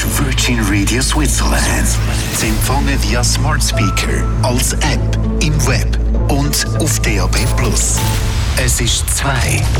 ist Virgin Radio Switzerland. Sie empfangen via Smart Speaker, als App, im Web und auf DAB+. Es ist 2